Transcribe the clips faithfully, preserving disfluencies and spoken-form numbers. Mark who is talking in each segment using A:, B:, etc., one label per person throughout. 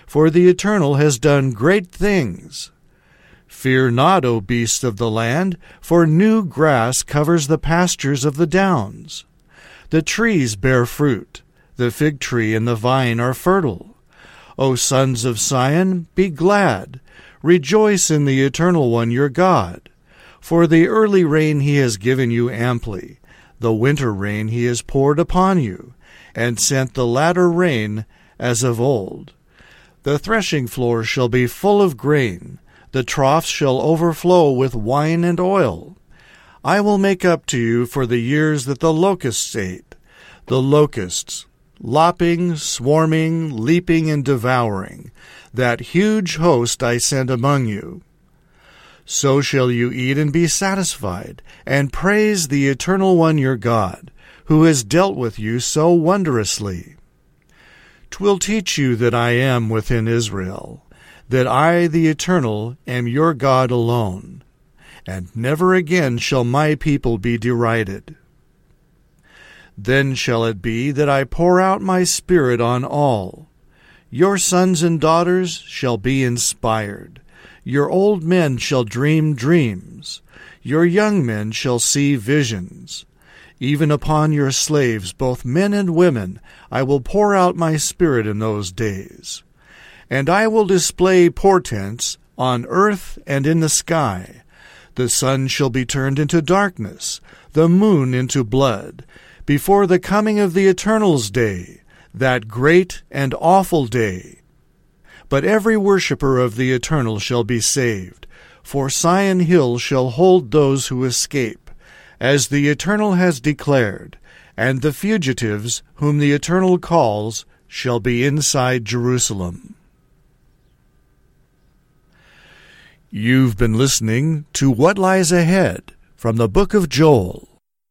A: for the Eternal has done great things. Fear not, O beasts of the land, for new grass covers the pastures of the downs. The trees bear fruit, the fig tree and the vine are fertile. O sons of Sion, be glad, rejoice in the Eternal One your God. For the early rain he has given you amply, the winter rain he has poured upon you, and sent the latter rain as of old. The threshing floor shall be full of grain, the troughs shall overflow with wine and oil. I will make up to you for the years that the locusts ate, the locusts, lopping, swarming, leaping, and devouring, that huge host I sent among you. So shall you eat and be satisfied, and praise the Eternal One your God, who has dealt with you so wondrously. 'Twill teach you that I am within Israel, that I, the Eternal, am your God alone, and never again shall my people be derided. Then shall it be that I pour out my Spirit on all. Your sons and daughters shall be inspired. Your old men shall dream dreams. Your young men shall see visions. Even upon your slaves, both men and women, I will pour out my Spirit in those days. And I will display portents on earth and in the sky. The sun shall be turned into darkness, the moon into blood, before the coming of the Eternal's day, that great and awful day. But every worshipper of the Eternal shall be saved, for Sion Hill shall hold those who escape, as the Eternal has declared, and the fugitives whom the Eternal calls shall be inside Jerusalem. You've been listening to What Lies Ahead from the book of Joel.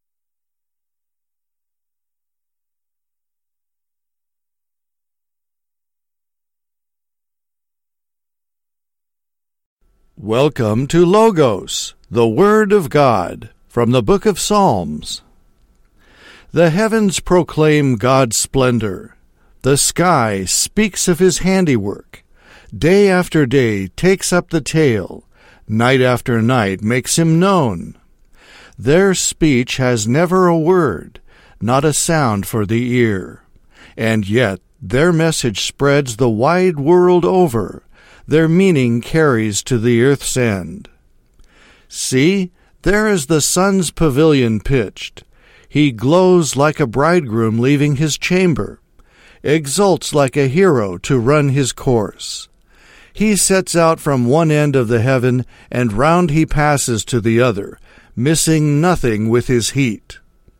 A: Welcome to Logos, the Word of God, from the book of Psalms. The heavens proclaim God's splendor. The sky speaks of his handiwork. Day after day takes up the tale. Night after night makes him known. Their speech has never a word, not a sound for the ear. And yet their message spreads the wide world over. Their meaning carries to the earth's end. See, there is the sun's pavilion pitched. He glows like a bridegroom leaving his chamber, exults like a hero to run his course. He sets out from one end of the heaven, and round he passes to the other, missing nothing with his heat.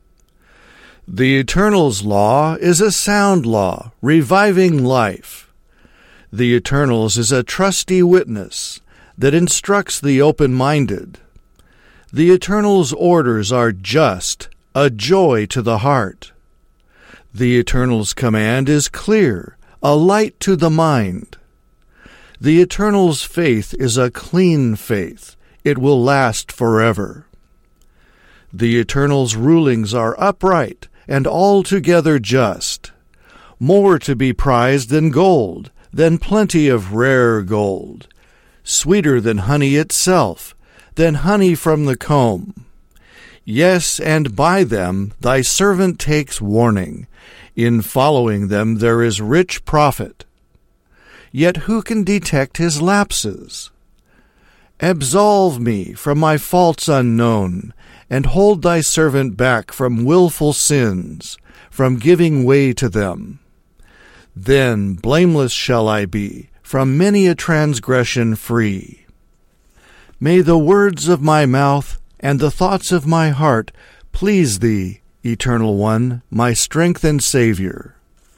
A: The Eternal's law is a sound law, reviving life. The Eternal's is a trusty witness that instructs the open-minded. The Eternal's orders are just, a joy to the heart. The Eternal's command is clear, a light to the mind. The Eternal's faith is a clean faith. It will last forever. The Eternal's rulings are upright and altogether just, more to be prized than gold, than plenty of rare gold, sweeter than honey itself, than honey from the comb. Yes, and by them thy servant takes warning. In following them there is rich profit. Yet who can detect his lapses? Absolve me from my faults unknown, and hold thy servant back from wilful sins, from giving way to them. Then blameless shall I be, from many a transgression free. May the words of my mouth and the thoughts of my heart please thee, Eternal One, my strength and Savior.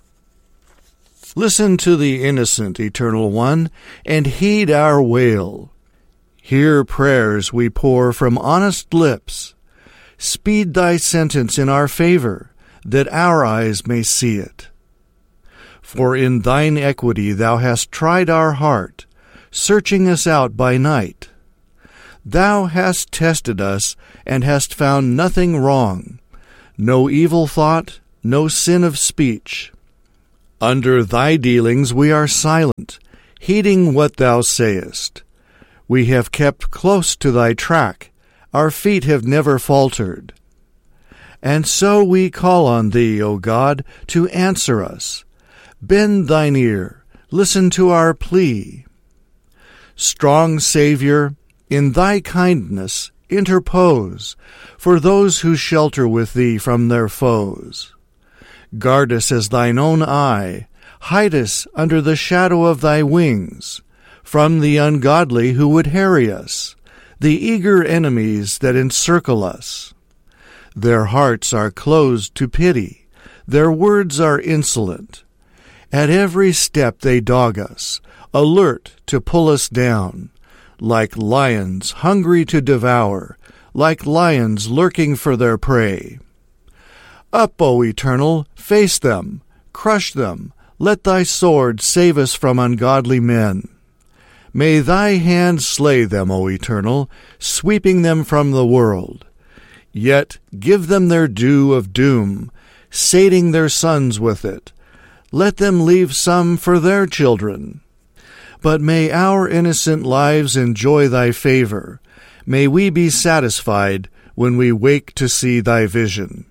A: Listen to the innocent, Eternal One, and heed our wail. Hear prayers we pour from honest lips. Speed thy sentence in our favor, that our eyes may see it. For in thine equity thou hast tried our heart, searching us out by night. Thou hast tested us, and hast found nothing wrong, no evil thought, no sin of speech. Under thy dealings we are silent, heeding what thou sayest. We have kept close to thy track, our feet have never faltered. And so we call on thee, O God, to answer us. Bend thine ear, listen to our plea. Strong Savior, in thy kindness interpose for those who shelter with thee from their foes. Guard us as thine own eye, hide us under the shadow of thy wings, from the ungodly who would harry us, the eager enemies that encircle us. Their hearts are closed to pity, their words are insolent. At every step they dog us, alert to pull us down, like lions hungry to devour, like lions lurking for their prey. Up, O Eternal, face them, crush them, let thy sword save us from ungodly men. May thy hand slay them, O Eternal, sweeping them from the world. Yet give them their due of doom, sating their sons with it. Let them leave some for their children. But may our innocent lives enjoy thy favor. May we be satisfied when we wake to see thy vision.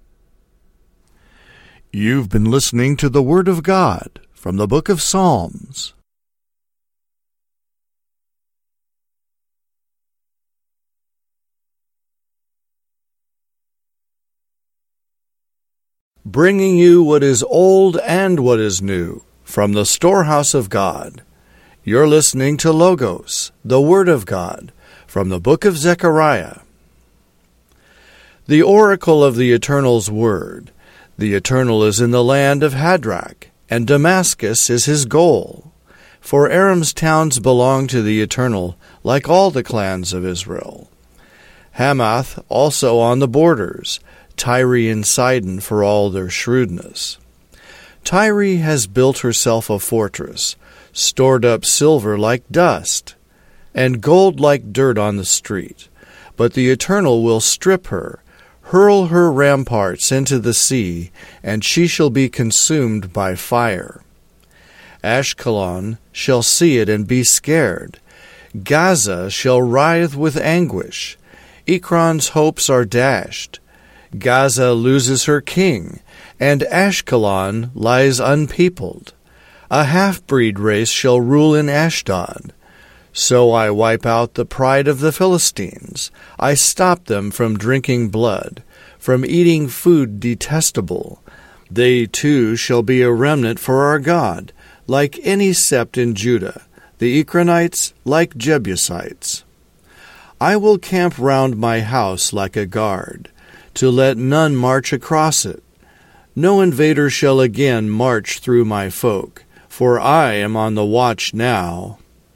A: You've been listening to the Word of God from the Book of Psalms. Bringing you what is old and what is new from the storehouse of God. You're listening to Logos, the Word of God, from the book of Zechariah. The oracle of the Eternal's word. The Eternal is in the land of Hadrach, and Damascus is his goal. For Aram's towns belong to the Eternal, like all the clans of Israel. Hamath also on the borders, Tyre and Sidon for all their shrewdness. Tyre has built herself a fortress, stored up silver like dust, and gold like dirt on the street. But the Eternal will strip her, hurl her ramparts into the sea, and she shall be consumed by fire. Ashkelon shall see it and be scared. Gaza shall writhe with anguish. Ekron's hopes are dashed. Gaza loses her king, and Ashkelon lies unpeopled. A half-breed race shall rule in Ashdod. So I wipe out the pride of the Philistines. I stop them from drinking blood, from eating food detestable. They too shall be a remnant for our God, like any sept in Judah, the Ekronites like Jebusites. I will camp round my house like a guard, to let none march across it. No invader shall again march through my folk, for I am on the watch now.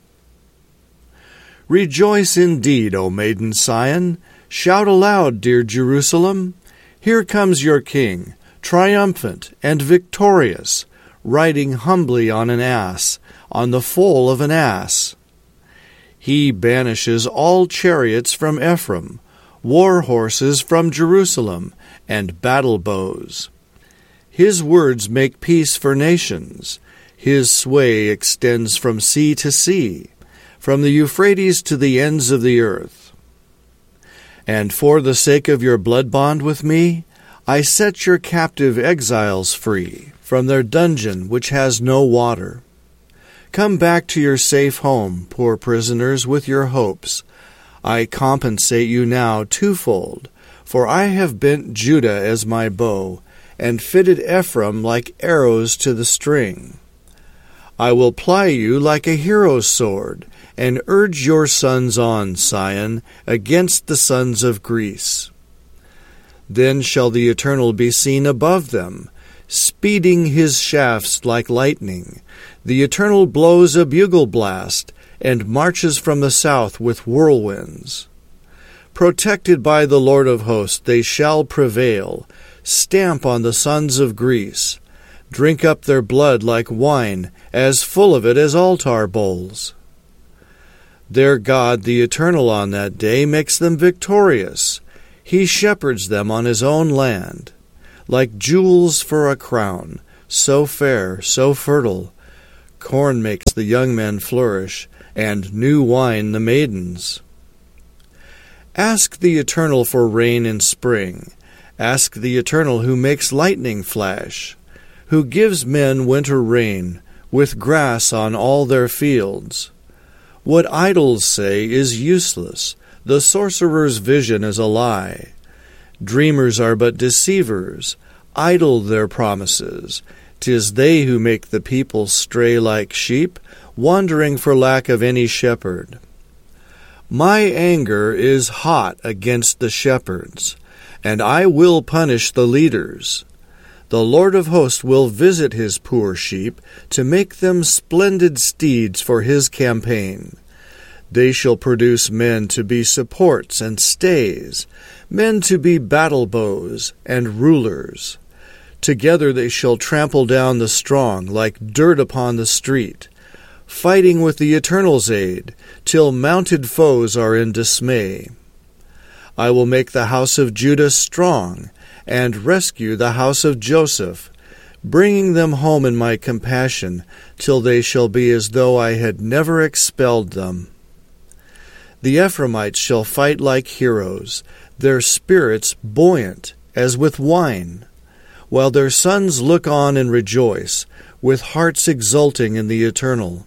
A: Rejoice indeed, O maiden Sion. Shout aloud, dear Jerusalem. Here comes your king, triumphant and victorious, riding humbly on an ass, on the foal of an ass. He banishes all chariots from Ephraim, war horses from Jerusalem, and battle bows. His words make peace for nations. His sway extends from sea to sea, from the Euphrates to the ends of the earth. And for the sake of your blood bond with me, I set your captive exiles free from their dungeon which has no water. Come back to your safe home, poor prisoners, with your hopes. I compensate you now twofold, for I have bent Judah as my bow, and fitted Ephraim like arrows to the string. I will ply you like a hero's sword, and urge your sons on, Sion, against the sons of Greece. Then shall the Eternal be seen above them, speeding his shafts like lightning. The Eternal blows a bugle blast, and marches from the south with whirlwinds. Protected by the Lord of hosts, they shall prevail. Stamp on the sons of Greece. Drink up their blood like wine, as full of it as altar bowls. Their God, the Eternal, on that day makes them victorious. He shepherds them on his own land. Like jewels for a crown, so fair, so fertile, corn makes the young men flourish, and new wine the maidens. Ask the Eternal for rain in spring. Ask the Eternal who makes lightning flash, who gives men winter rain, with grass on all their fields. What idols say is useless. The sorcerer's vision is a lie. Dreamers are but deceivers. Idle their promises. 'Tis they who make the people stray like sheep, wandering for lack of any shepherd. My anger is hot against the shepherds, and I will punish the leaders. The Lord of hosts will visit his poor sheep, to make them splendid steeds for his campaign. They shall produce men to be supports and stays, men to be battle bows and rulers. Together they shall trample down the strong like dirt upon the street, fighting with the Eternal's aid, till mounted foes are in dismay. I will make the house of Judah strong, and rescue the house of Joseph, bringing them home in my compassion, till they shall be as though I had never expelled them. The Ephraimites shall fight like heroes, their spirits buoyant as with wine, while their sons look on and rejoice, with hearts exulting in the Eternal.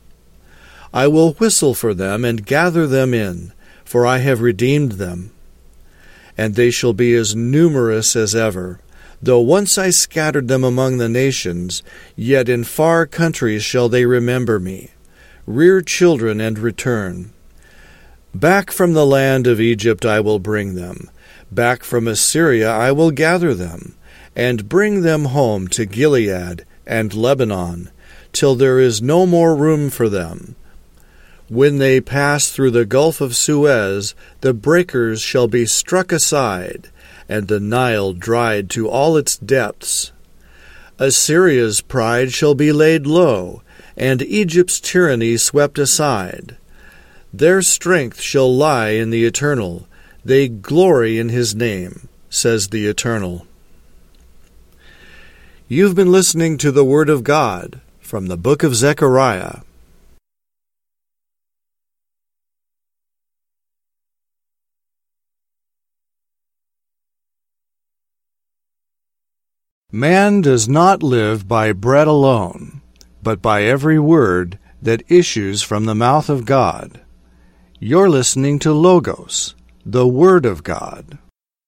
A: I will whistle for them and gather them in, for I have redeemed them. And they shall be as numerous as ever. Though once I scattered them among the nations, yet in far countries shall they remember me, rear children and return. Back from the land of Egypt I will bring them, back from Assyria I will gather them, and bring them home to Gilead and Lebanon, till there is no more room for them. When they pass through the Gulf of Suez, the breakers shall be struck aside, and the Nile dried to all its depths. Assyria's pride shall be laid low, and Egypt's tyranny swept aside. Their strength shall lie in the Eternal. They glory in his name, says the Eternal. You've been listening to the Word of God from the book of Zechariah. Man does not live by bread alone, but by every word that issues from the mouth of God. You're listening to Logos, the Word of God.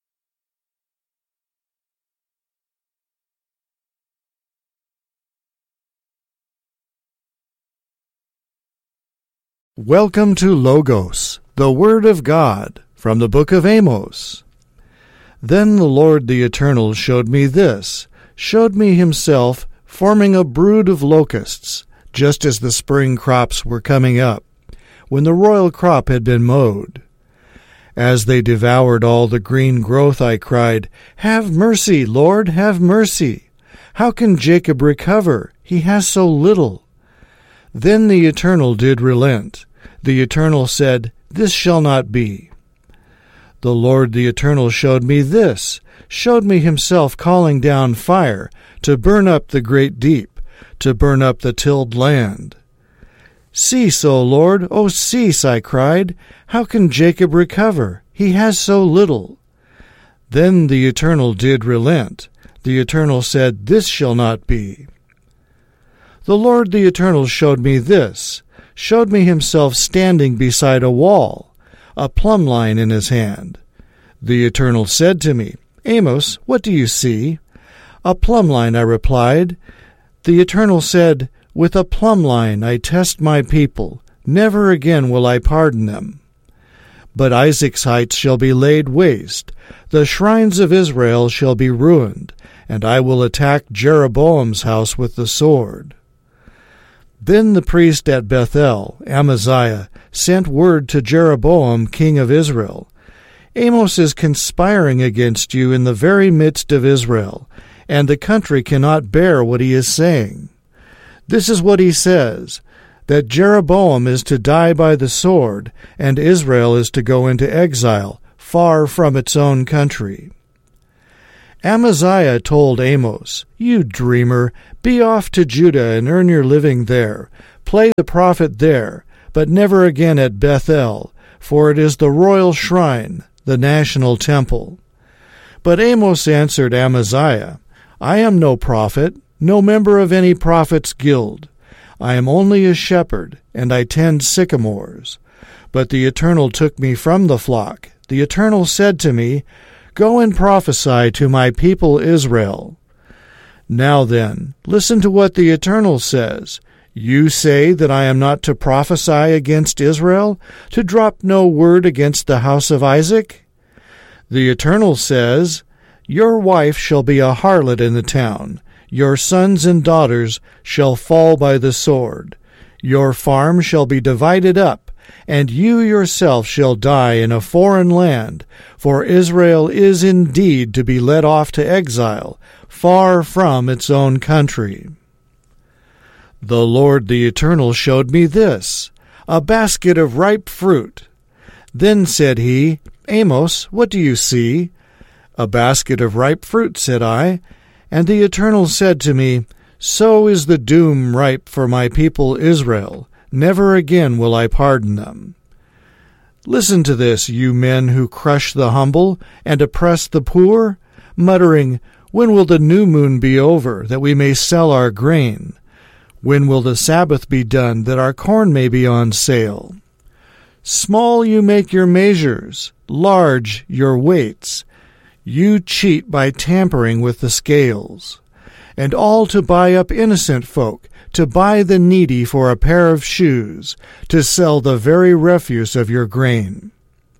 A: Welcome to Logos, the Word of God, from the book of Amos. Then the Lord the Eternal showed me this, showed me himself forming a brood of locusts, just as the spring crops were coming up, when the royal crop had been mowed. As they devoured all the green growth, I cried, "Have mercy, Lord, have mercy! How can Jacob recover? He has so little." Then the Eternal did relent. The Eternal said, "This shall not be." The Lord the Eternal showed me this, showed me himself calling down fire to burn up the great deep, to burn up the tilled land. "Cease, O Lord, O cease," I cried. "How can Jacob recover? He has so little." Then the Eternal did relent. The Eternal said, "This shall not be." The Lord the Eternal showed me this, showed me himself standing beside a wall, a plumb line in his hand. The Eternal said to me, "Amos, what do you see?" "A plumb line," I replied. The Eternal said, "With a plumb line I test my people. Never again will I pardon them. But Isaac's heights shall be laid waste. The shrines of Israel shall be ruined, and I will attack Jeroboam's house with the sword." Then the priest at Bethel, Amaziah, sent word to Jeroboam, king of Israel, "Amos is conspiring against you in the very midst of Israel, and the country cannot bear what he is saying. This is what he says, that Jeroboam is to die by the sword, and Israel is to go into exile, far from its own country." Amaziah told Amos, "You dreamer, be off to Judah and earn your living there. Play the prophet there, but never again at Bethel, for it is the royal shrine, the national temple." But Amos answered Amaziah, "I am no prophet, no member of any prophet's guild. I am only a shepherd, and I tend sycamores. But the Eternal took me from the flock. The Eternal said to me, 'Go and prophesy to my people Israel.' Now then, listen to what the Eternal says. You say that I am not to prophesy against Israel, to drop no word against the house of Isaac? The Eternal says, 'Your wife shall be a harlot in the town. Your sons and daughters shall fall by the sword. Your farm shall be divided up, and you yourself shall die in a foreign land, for Israel is indeed to be led off to exile, far from its own country.' The Lord the Eternal showed me this, a basket of ripe fruit. Then said he, 'Amos, what do you see?' 'A basket of ripe fruit,' said I. And the Eternal said to me, 'So is the doom ripe for my people Israel. Never again will I pardon them.' Listen to this, you men who crush the humble and oppress the poor, muttering, 'When will the new moon be over, that we may sell our grain? When will the Sabbath be done, that our corn may be on sale?' Small you make your measures, large your weights. You cheat by tampering with the scales. And all to buy up innocent folk, to buy the needy for a pair of shoes, to sell the very refuse of your grain.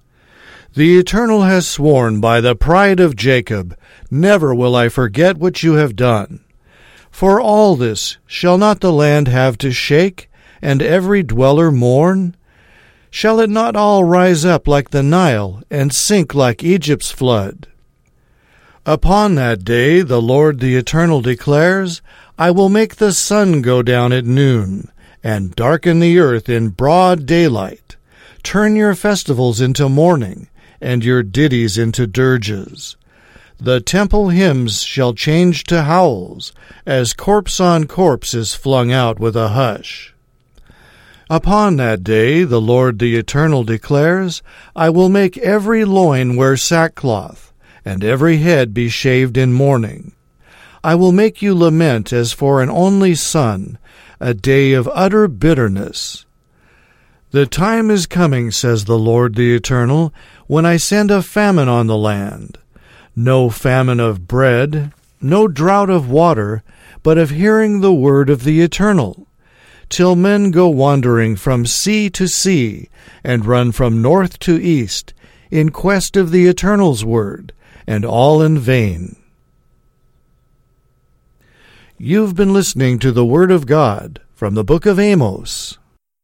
A: The Eternal has sworn by the pride of Jacob, never will I forget what you have done. For all this shall not the land have to shake, and every dweller mourn? Shall it not all rise up like the Nile, and sink like Egypt's flood? Upon that day, the Lord the Eternal declares, I will make the sun go down at noon, and darken the earth in broad daylight. Turn your festivals into mourning, and your ditties into dirges. The temple hymns shall change to howls, as corpse on corpse is flung out with a hush. Upon that day, the Lord the Eternal declares, I will make every loin wear sackcloth, and every head be shaved in mourning. I will make you lament as for an only son, a day of utter bitterness. The time is coming, says the Lord the Eternal, when I send a famine on the land. No famine of bread, no drought of water, but of hearing the word of the Eternal, till men go wandering from sea to sea, and run from north to east, in quest of the Eternal's word, and all in vain. You've been listening to the Word of God from the book of Amos.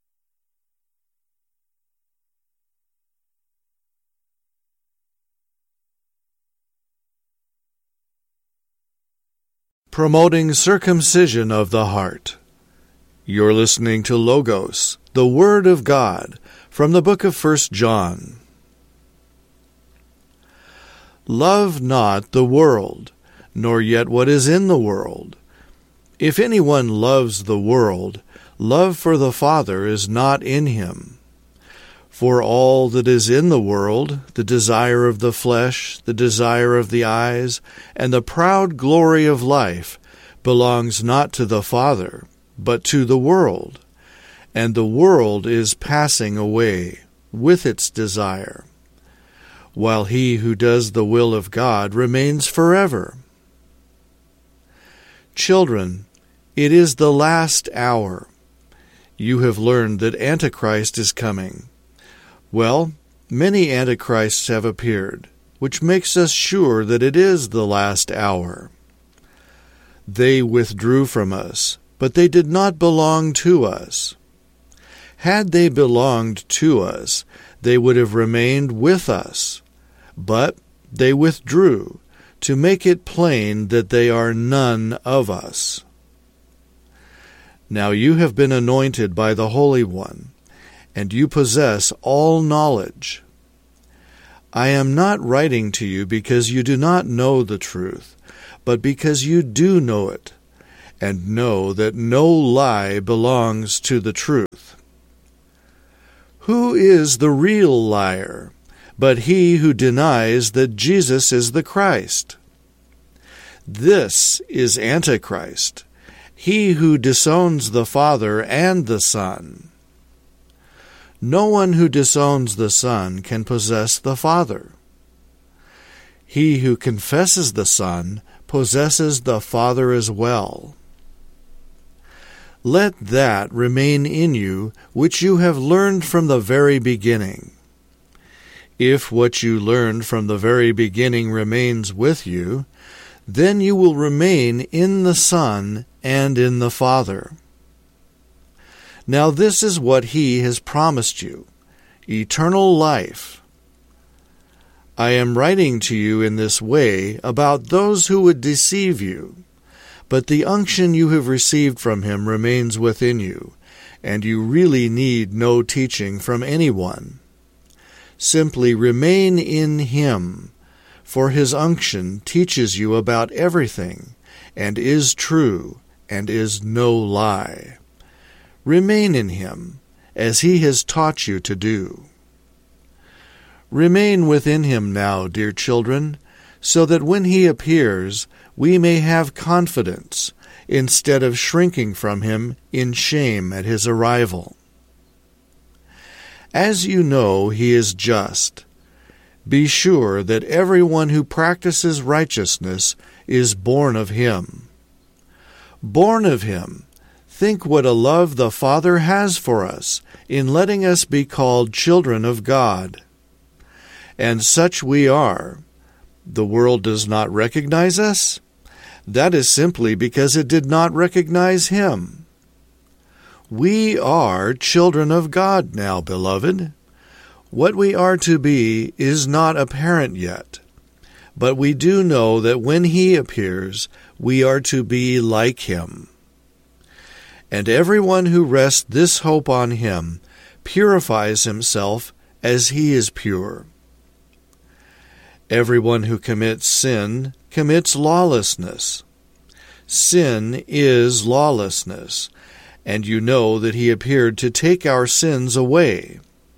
A: Promoting circumcision of the heart. You're listening to Logos, the Word of God, from the book of First John. Love not the world, nor yet what is in the world. If anyone loves the world, love for the Father is not in him. For all that is in the world, the desire of the flesh, the desire of the eyes, and the proud glory of life, belongs not to the Father, but to the world. And the world is passing away with its desire, while he who does the will of God remains forever. Children, it is the last hour. You have learned that Antichrist is coming. Well, many Antichrists have appeared, which makes us sure that it is the last hour. They withdrew from us, but they did not belong to us. Had they belonged to us, they would have remained with us. But they withdrew, to make it plain that they are none of us. Now you have been anointed by the Holy One, and you possess all knowledge. I am not writing to you because you do not know the truth, but because you do know it, and know that no lie belongs to the truth. Who is the real liar, but he who denies that Jesus is the Christ? This is Antichrist, he who disowns the Father and the Son. No one who disowns the Son can possess the Father. He who confesses the Son possesses the Father as well. Let that remain in you which you have learned from the very beginning. If what you learned from the very beginning remains with you, then you will remain in the Son and in the Father. Now this is what he has promised you, eternal life. I am writing to you in this way about those who would deceive you, but the unction you have received from him remains within you, and you really need no teaching from anyone. Simply remain in him, for his unction teaches you about everything, and is true, and is no lie. Remain in him, as he has taught you to do. Remain within him now, dear children, so that when he appears, we may have confidence, instead of shrinking from him in shame at his arrival. As you know, he is just. Be sure that everyone who practices righteousness is born of him. Born of him, think what a love the Father has for us in letting us be called children of God. And such we are. The world does not recognize us? That is simply because it did not recognize him. We are children of God now, beloved. What we are to be is not apparent yet, but we do know that when he appears, we are to be like him. And everyone who rests this hope on him purifies himself as he is pure. Everyone who commits sin commits lawlessness. Sin is lawlessness, and you know that he appeared to take our sins away.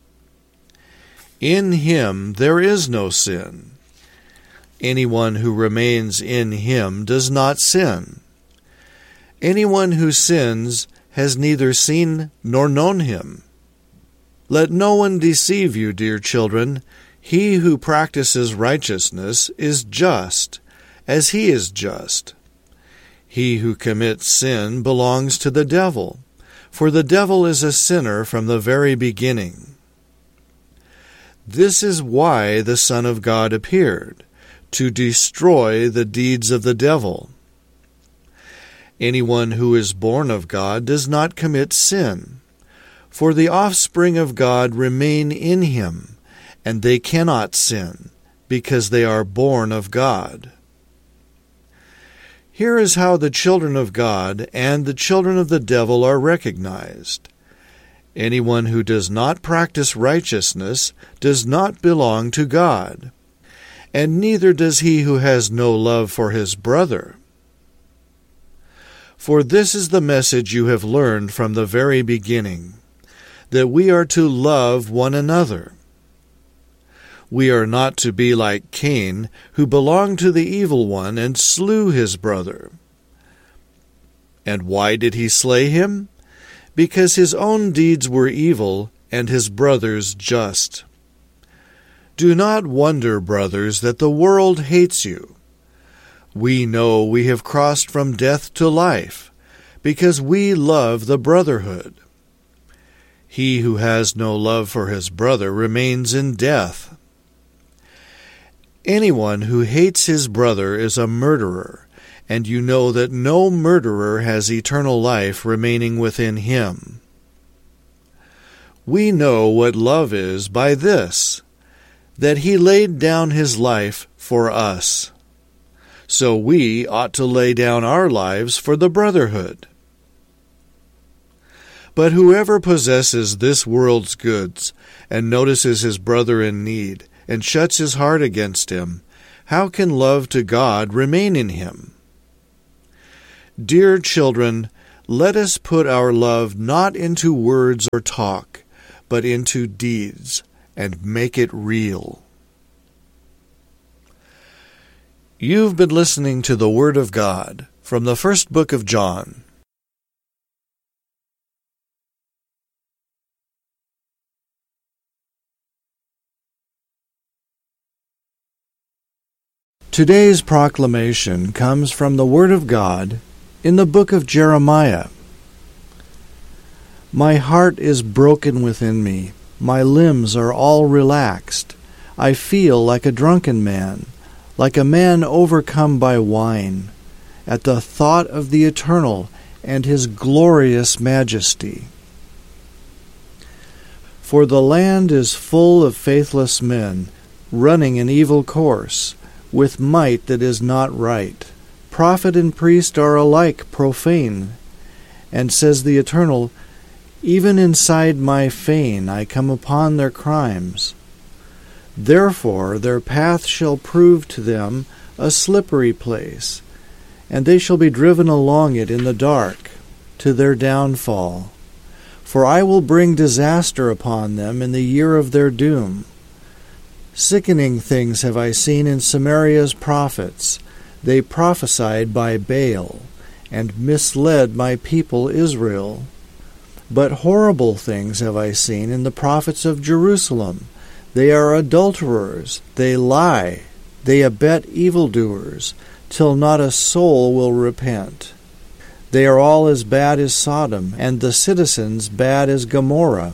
A: In him there is no sin. Anyone who remains in him does not sin. Anyone who sins has neither seen nor known him. Let no one deceive you, dear children. He who practices righteousness is just, as he is just. He who commits sin belongs to the devil, for the devil is a sinner from the very beginning. This is why the Son of God appeared, to destroy the deeds of the devil. Anyone who is born of God does not commit sin, for the offspring of God remain in him, and they cannot sin, because they are born of God. Here is how the children of God and the children of the devil are recognized. Anyone who does not practice righteousness does not belong to God, and neither does he who has no love for his brother. For this is the message you have learned from the very beginning, that we are to love one another. We are not to be like Cain, who belonged to the evil one and slew his brother. And why did he slay him? Because his own deeds were evil and his brother's just. Do not wonder, brothers, that the world hates you. We know we have crossed from death to life, because we love the brotherhood. He who has no love for his brother remains in death. Anyone who hates his brother is a murderer, and you know that no murderer has eternal life remaining within him. We know what love is by this, that he laid down his life for us. So we ought to lay down our lives for the brotherhood. But whoever possesses this world's goods and notices his brother in need and shuts his heart against him, how can love to God remain in him? Dear children, let us put our love not into words or talk, but into deeds, and make it real. You've been listening to the Word of God from the first book of John. Today's proclamation comes from the Word of God in the book of Jeremiah. My heart is broken within me. My limbs are all relaxed. I feel like a drunken man, like a man overcome by wine, at the thought of the Eternal and His glorious majesty. For the land is full of faithless men, running an evil course, with might that is not right. Prophet and priest are alike profane. And says the Eternal, even inside my fane I come upon their crimes. Therefore their path shall prove to them a slippery place, and they shall be driven along it in the dark, to their downfall. For I will bring disaster upon them in the year of their doom. Sickening things have I seen in Samaria's prophets. They prophesied by Baal, and misled my people Israel. But horrible things have I seen in the prophets of Jerusalem. They are adulterers, they lie, they abet evildoers, till not a soul will repent. They are all as bad as Sodom, and the citizens bad as Gomorrah.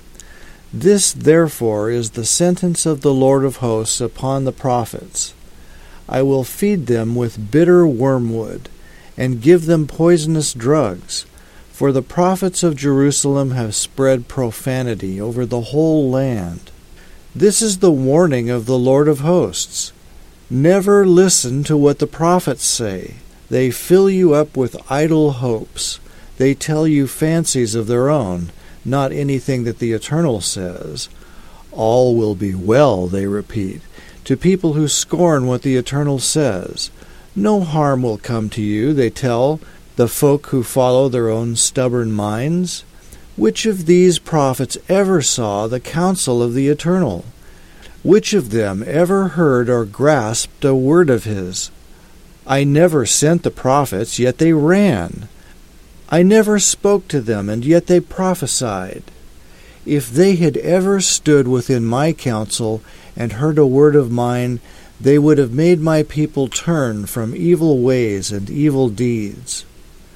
A: This, therefore, is the sentence of the Lord of hosts upon the prophets. I will feed them with bitter wormwood, and give them poisonous drugs, for the prophets of Jerusalem have spread profanity over the whole land. This is the warning of the Lord of hosts. Never listen to what the prophets say. They fill you up with idle hopes. They tell you fancies of their own, not anything that the Eternal says. All will be well, they repeat, to people who scorn what the Eternal says. No harm will come to you, they tell the folk who follow their own stubborn minds. Which of these prophets ever saw the counsel of the Eternal? Which of them ever heard or grasped a word of his? I never sent the prophets, yet they ran. I never spoke to them, and yet they prophesied. If they had ever stood within my counsel and heard a word of mine, they would have made my people turn from evil ways and evil deeds.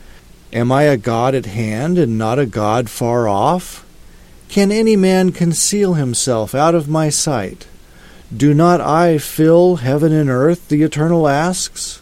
A: Am I a God at hand and not a God far off? Can any man conceal himself out of my sight? Do not I fill heaven and earth, the Eternal asks?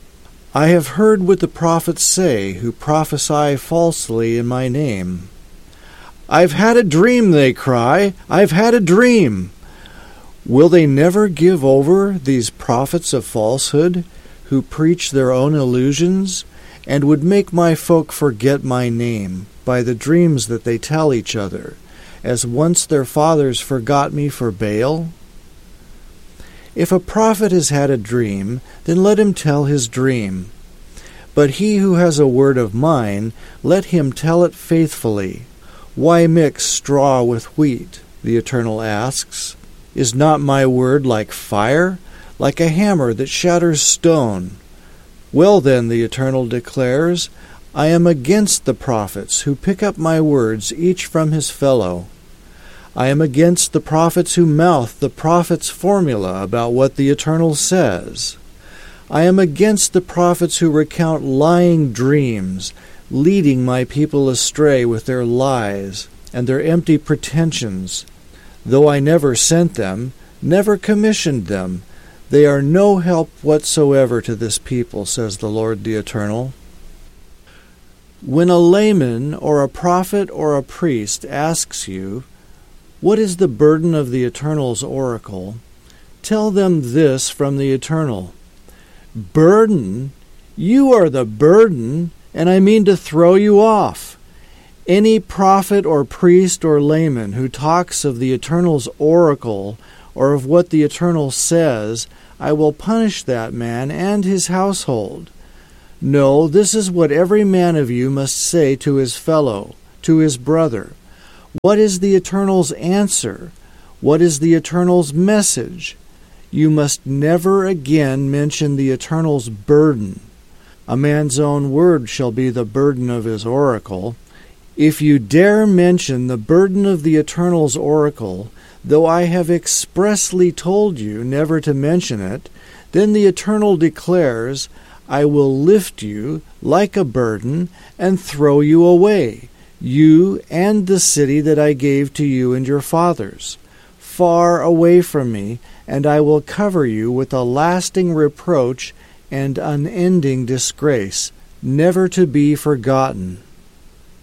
A: I have heard what the prophets say, who prophesy falsely in my name. I've had a dream, they cry. I've had a dream. Will they never give over, these prophets of falsehood, who preach their own illusions, and would make my folk forget my name by the dreams that they tell each other, as once their fathers forgot me for Baal? If a prophet has had a dream, then let him tell his dream. But he who has a word of mine, let him tell it faithfully. Why mix straw with wheat? The Eternal asks. Is not my word like fire, like a hammer that shatters stone? Well then, the Eternal declares, I am against the prophets who pick up my words, each from his fellow. I am against the prophets who mouth the prophet's formula about what the Eternal says. I am against the prophets who recount lying dreams, leading my people astray with their lies and their empty pretensions. Though I never sent them, never commissioned them, they are no help whatsoever to this people, says the Lord the Eternal. When a layman or a prophet or a priest asks you, what is the burden of the Eternal's oracle? Tell them this from the Eternal. Burden? You are the burden, and I mean to throw you off. Any prophet or priest or layman who talks of the Eternal's oracle or of what the Eternal says, I will punish that man and his household. No, this is what every man of you must say to his fellow, to his brother. What is the Eternal's answer? What is the Eternal's message? You must never again mention the Eternal's burden. A man's own word shall be the burden of his oracle. If you dare mention the burden of the Eternal's oracle, though I have expressly told you never to mention it, then the Eternal declares, I will lift you like a burden and throw you away, you and the city that I gave to you and your fathers, far away from me, and I will cover you with a lasting reproach and unending disgrace, never to be forgotten.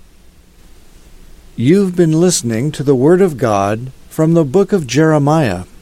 A: You've been listening to the Word of God from the book of Jeremiah.